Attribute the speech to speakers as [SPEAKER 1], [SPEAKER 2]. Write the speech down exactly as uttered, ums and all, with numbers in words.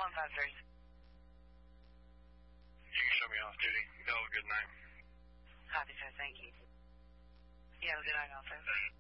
[SPEAKER 1] one five three.
[SPEAKER 2] You can show me off duty. You have a good night.
[SPEAKER 1] Copy, sir. Thank you. You have a good night also.